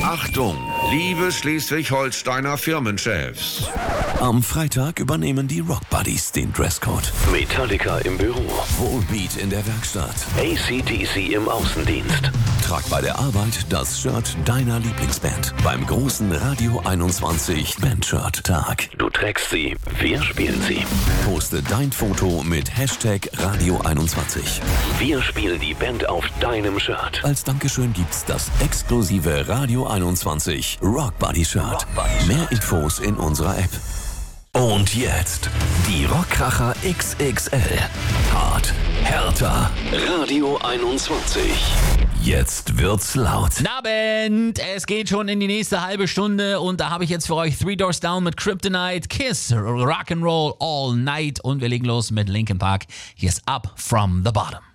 Achtung, liebe Schleswig-Holsteiner Firmenchefs. Am Freitag übernehmen die Rock Buddies den Dresscode. Metallica im Büro. Volbeat in der Werkstatt. AC/DC im Außendienst. Trag bei der Arbeit das Shirt deiner Lieblingsband beim großen Radio 21 Bandshirt-Tag. Du trägst sie, wir spielen sie. Poste dein Foto mit Hashtag Radio 21. Wir spielen die Band auf deinem Shirt. Als Dankeschön gibt's das exklusive Radio 21 Rock Buddy Shirt. Mehr Infos in unserer App. Und jetzt die Rockkracher XXL. Hart, härter. Radio 21. Jetzt wird's laut. Guten Abend, es geht schon in die nächste halbe Stunde und da habe ich jetzt für euch Three Doors Down mit Kryptonite, Kiss, Rock'n'Roll All Night und wir legen los mit Linkin Park. Hier ist Up From The Bottom.